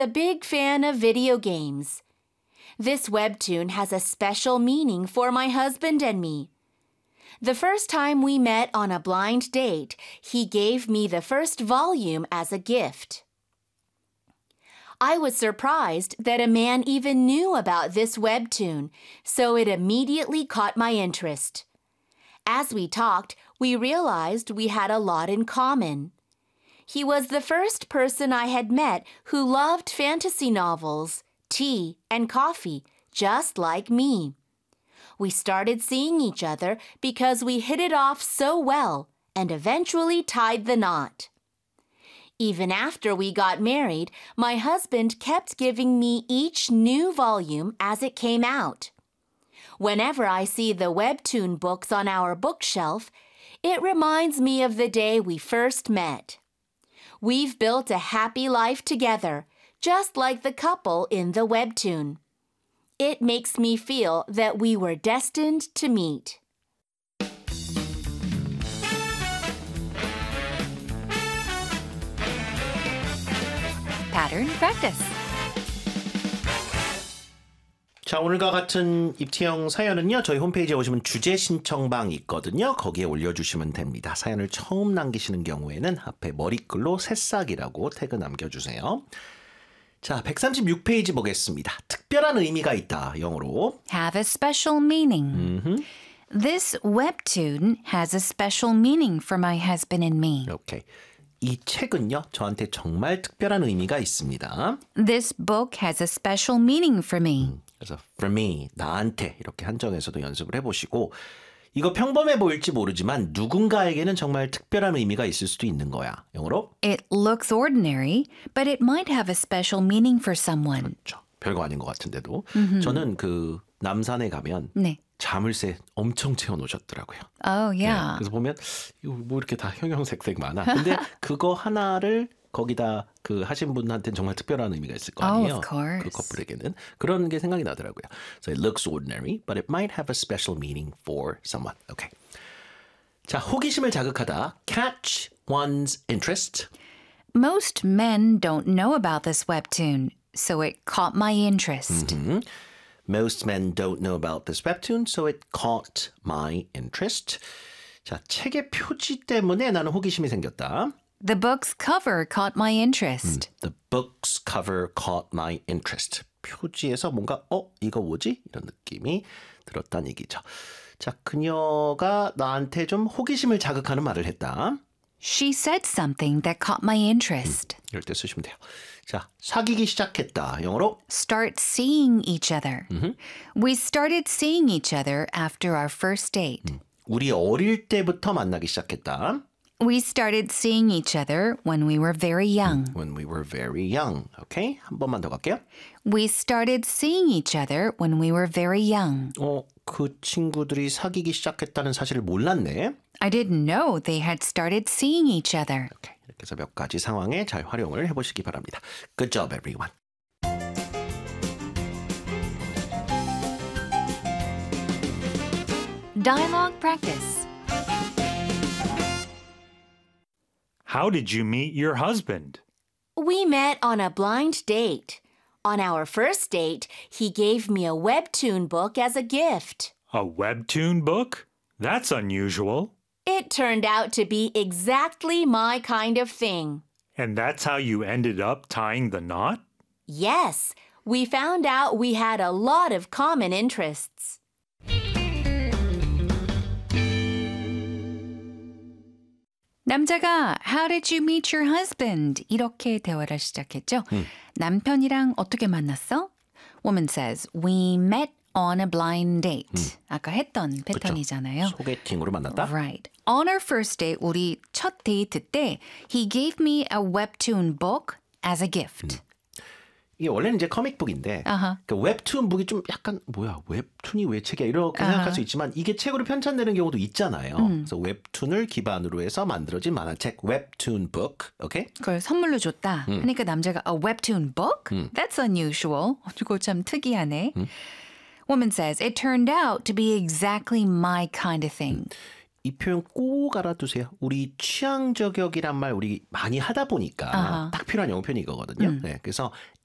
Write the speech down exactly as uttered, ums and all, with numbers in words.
a big fan of video games. This webtoon has a special meaning for my husband and me. The first time we met on a blind date, he gave me the first volume as a gift. I was surprised that a man even knew about this webtoon, so it immediately caught my interest. As we talked, we realized we had a lot in common. He was the first person I had met who loved fantasy novels, tea, and coffee, just like me. We started seeing each other because we hit it off so well and eventually tied the knot. Even after we got married, my husband kept giving me each new volume as it came out. Whenever I see the webtoon books on our bookshelf, it reminds me of the day we first met. We've built a happy life together, just like the couple in the webtoon. It makes me feel that we were destined to meet. Pattern practice. 자, 오늘과 같은 입티형 사연은요, 저희 홈페이지에 오시면 주제 신청방이 있거든요. 거기에 올려주시면 됩니다. 사연을 처음 남기시는 경우에는 앞에 머리글로 새싹이라고 태그 남겨주세요. 자, 백삼십육 페이지 보겠습니다. 특별한 의미가 있다, 영어로. Have a special meaning. Mm-hmm. This webtoon has a special meaning for my husband and me. 오케이. 이 책은요, 저한테 정말 특별한 의미가 있습니다. This book has a special meaning for me. 음, 그래서 for me, 나한테 이렇게 한정해서도 연습을 해보시고 이거 평범해 보일지 모르지만 누군가에게는 정말 특별한 의미가 있을 수도 있는 거야. 영어로? It looks ordinary, but it might have a special meaning for someone. 그렇죠. 별거 아닌 것 같은데도. Mm-hmm. 저는 그 남산에 가면 네. 자물쇠 엄청 채워놓으셨더라고요. Oh, yeah. 네, 그래서 보면 이거 뭐 이렇게 다 형형색색 많아. 근데 그거 하나를 거기다 그 하신 분한테는 정말 특별한 의미가 있을 거 아니에요. Oh, of course. 그 커플에게는. 그런 게 생각이 나더라고요. So it looks ordinary, but it might have a special meaning for someone. Okay. 자, 호기심을 자극하다. Catch one's interest. Most men don't know about this webtoon, so it caught my interest. Mm-hmm. Most men don't know about this webtoon, so it caught my interest. 자, 책의 표지 때문에 나는 호기심이 생겼다. The book's cover caught my interest. 음, the book's cover caught my interest. 표지에서 뭔가 어? 이거 뭐지? 이런 느낌이 들었다는 얘기죠. 자, 그녀가 나한테 좀 호기심을 자극하는 말을 했다. She said something that caught my interest. 음, 이럴 때 쓰시면 돼요. 자, 사귀기 시작했다. 영어로 Start seeing each other. 음흠. We started seeing each other after our first date. 음, 우리 어릴 때부터 만나기 시작했다. We started seeing each other when we were very young. When we were very young. 오케이, 한 번만 더 갈게요. We started seeing each other when we were very young. 어, 그 친구들이 사귀기 시작했다는 사실을 몰랐네. I didn't know they had started seeing each other. 오케이, 이렇게 해서 몇 가지 상황에 잘 활용을 해보시기 바랍니다. Good job, everyone. Dialogue practice. How did you meet your husband? We met on a blind date. On our first date, he gave me a webtoon book as a gift. A webtoon book? That's unusual. It turned out to be exactly my kind of thing. And that's how you ended up tying the knot? Yes, we found out we had a lot of common interests. 남자가 How did you meet your husband? 이렇게 대화를 시작했죠. 음. 남편이랑 어떻게 만났어? Woman says, we met on a blind date. 음. 아까 했던 패턴이잖아요. 그쵸. 소개팅으로 만났다? Right. On our first date, 우리 첫 데이트 때 he gave me a webtoon book as a gift. 음. 이게 원래는 이제 커믹북인데 Uh-huh. 그 웹툰북이 좀 약간 뭐야 웹툰이 왜 책이야 이렇게 Uh-huh. 생각할 수 있지만 이게 책으로 편찬되는 경우도 있잖아요. 음. 그래서 웹툰을 기반으로 해서 만들어진 만화책 웹툰북. 오케이? 그걸 선물로 줬다. 음. 그러니까 남자가 a webtoon book? 음. That's unusual. 이거 참 특이하네. 음. Woman says, it turned out to be exactly my kind of thing. 이 표현 꼭 알아두세요. 우리 취향 저격이란 말 우리 많이 하다 보니까 아하. 딱 필요한 영어 표현이 이거거든요. 음. 네, 그래서